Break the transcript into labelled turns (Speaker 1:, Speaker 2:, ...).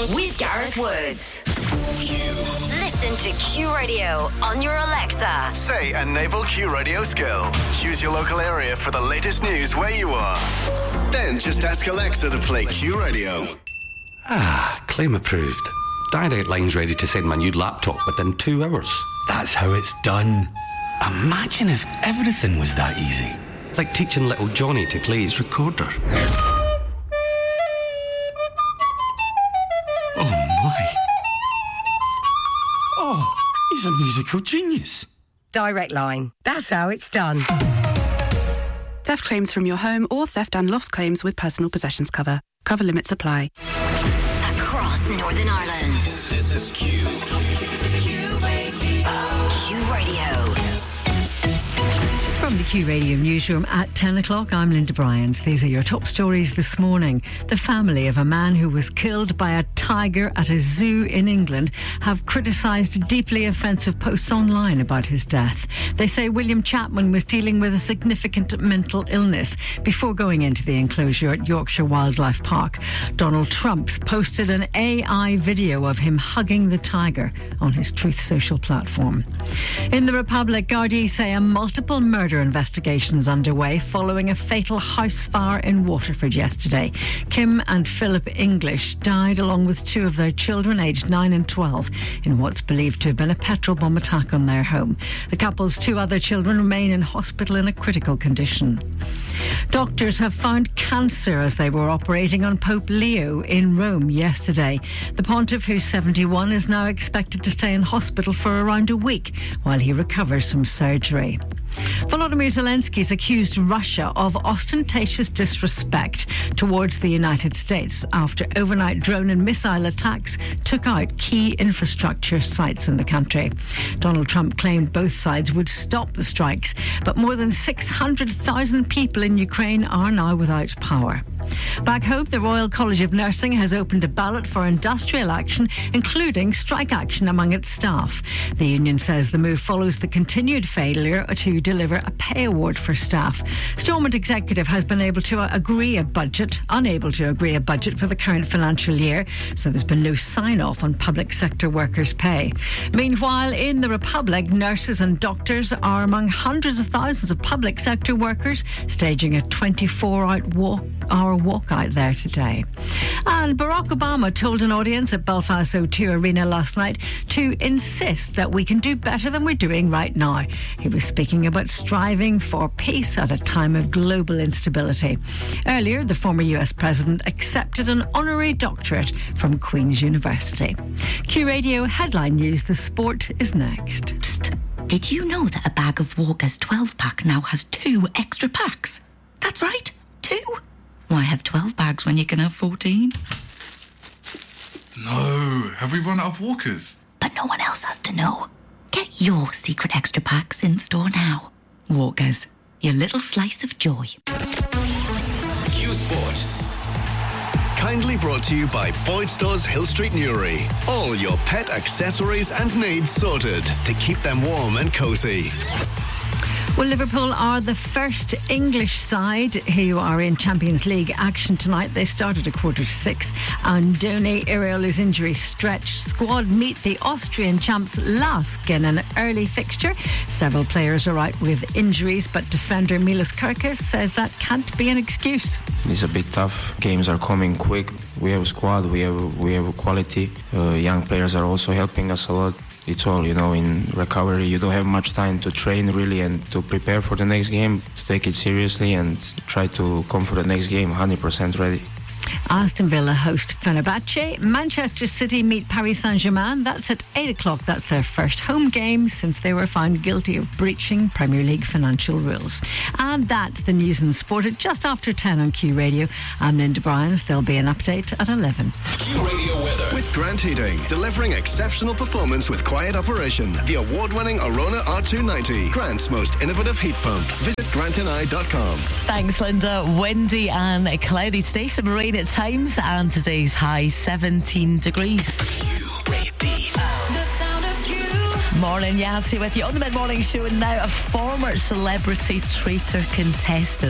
Speaker 1: with Gareth Woods. Listen to Q Radio on your Alexa.
Speaker 2: Say a Naval Q Radio skill. Choose your local area for the latest news where you are. Then just ask Alexa to play Q Radio.
Speaker 3: Claim approved. Direct Line's ready to send my new laptop within 2 hours.
Speaker 4: That's how it's done. Imagine if everything was that easy.
Speaker 3: Like teaching little Johnny to play his recorder.
Speaker 4: Oh my. Oh, he's a musical genius.
Speaker 5: Direct Line. That's how it's done.
Speaker 6: Theft claims from your home or theft and loss claims with personal possessions cover. Cover limits apply.
Speaker 1: Across Northern Ireland.
Speaker 2: This is Q.
Speaker 1: Q Radio.
Speaker 7: From the Q Radio newsroom at 10 o'clock, I'm Linda Bryant. These are your top stories this morning. The family of a man who was killed by a tiger at a zoo in England have criticised deeply offensive posts online about his death. They say William Chapman was dealing with a significant mental illness before going into the enclosure at Yorkshire Wildlife Park. Donald Trump posted an AI video of him hugging the tiger on his Truth Social platform. In the Republic, Gardaí say a multiple murder investigations underway following a fatal house fire in Waterford yesterday. Kim and Philip English died along with two of their children aged 9 and 12 in what's believed to have been a petrol bomb attack on their home. The couple's two other children remain in hospital in a critical condition. Doctors have found cancer as they were operating on Pope Leo in Rome yesterday. The pontiff, who's 71, is now expected to stay in hospital for around a week while he recovers from surgery. Volodymyr Zelensky's accused Russia of ostentatious disrespect towards the United States after overnight drone and missile attacks took out key infrastructure sites in the country. Donald Trump claimed both sides would stop the strikes, but more than 600,000 people in Ukraine are now without power. Back home, the Royal College of Nursing has opened a ballot for industrial action, including strike action among its staff. The union says the move follows the continued failure to deliver a pay award for staff. Stormont Executive has been unable to agree a budget for the current financial year, so there's been no sign-off on public sector workers' pay. Meanwhile, in the Republic, nurses and doctors are among hundreds of thousands of public sector workers staging a 24-hour walkout there today. And Barack Obama told an audience at Belfast O2 Arena last night to insist that we can do better than we're doing right now. He was speaking about striving for peace at a time of global instability. Earlier, the former US president accepted an honorary doctorate from Queen's University. Q Radio headline news. The sport is next.
Speaker 8: Psst. Did you know that a bag of Walker's 12-pack now has 2 extra packs? That's right, 2. Why have 12 bags when you can have 14?
Speaker 9: No, have we run out of Walkers?
Speaker 8: But no one else has to know. Get your secret extra packs in store now. Walkers, your little slice of joy.
Speaker 2: Q Sport. Kindly brought to you by Boyd Stores Hill Street Newry. All your pet accessories and needs sorted to keep them warm and cosy.
Speaker 7: Well, Liverpool are the first English side who are in Champions League action tonight. They started at 6:15. Andoni Iraola's injury stretched squad meet the Austrian champs LASK in an early fixture. Several players are out with injuries, but defender Milos Kerkez says that can't be an excuse.
Speaker 10: It's a bit tough. Games are coming quick. We have a squad. We have quality. Young players are also helping us a lot. It's all, in recovery. You don't have much time to train really and to prepare for the next game, to take it seriously and try to come for the next game 100% ready.
Speaker 7: Aston Villa host Fenerbahce. Manchester City meet Paris Saint-Germain. That's at 8 o'clock. That's their first home game since they were found guilty of breaching Premier League financial rules. And that's the news and sport at just after 10 on Q Radio. I'm Linda Bryant. There'll be an update at 11.
Speaker 2: Q Radio weather with Grant Heating, delivering exceptional performance with quiet operation. The award-winning Arona R290, Grant's most innovative heat pump. Visit grantandI.com.
Speaker 11: Thanks, Linda. Windy and cloudy today, some rain at times, and today's high 17 degrees. Morning, Yassi with you on the Mid-Morning Show, and now a former celebrity traitor contestant